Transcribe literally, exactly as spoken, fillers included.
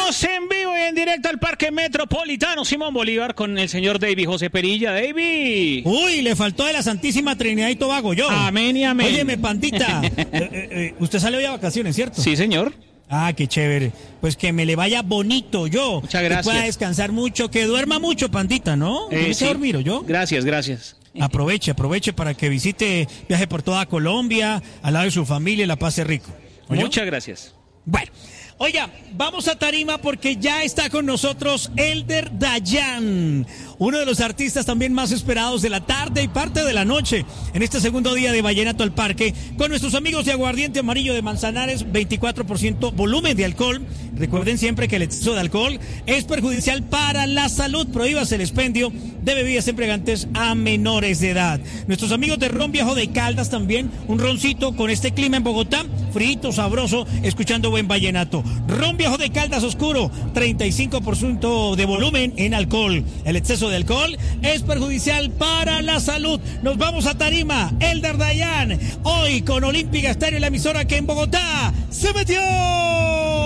Estamos en vivo y en directo al Parque Metropolitano Simón Bolívar con el señor David José Perilla. David. Uy, le faltó de la Santísima Trinidad y Tobago, yo. Amén y amén. Óyeme, pandita, eh, eh, eh, usted sale hoy a vacaciones, ¿cierto? Sí, señor. Ah, qué chévere. Pues que me le vaya bonito, yo. Muchas gracias. Que pueda descansar mucho, que duerma mucho, pandita, ¿no? Eh, sí. dormir, yo. Gracias, gracias. Aproveche, aproveche para que visite, viaje por toda Colombia, al lado de su familia y la pase rico. ¿Oyó? Muchas gracias. Bueno, oiga, vamos a Tarima porque ya está con nosotros Elder Dayan, uno de los artistas también más esperados de la tarde y parte de la noche en este segundo día de Vallenato al Parque, con nuestros amigos de Aguardiente Amarillo de Manzanares, veinticuatro por ciento volumen de alcohol. Recuerden siempre que el exceso de alcohol es perjudicial para la salud. Prohíbase el expendio de bebidas embriagantes a menores de edad. Nuestros amigos de Ron Viejo de Caldas también, un roncito con este clima en Bogotá, frito, sabroso, escuchando buen vallenato. Ron Viejo de Caldas Oscuro, treinta y cinco por ciento de volumen en alcohol. El exceso de alcohol es perjudicial para la salud. Nos vamos a Tarima, Elder Dayan, hoy con Olímpica Estéreo y la emisora que en Bogotá se metió.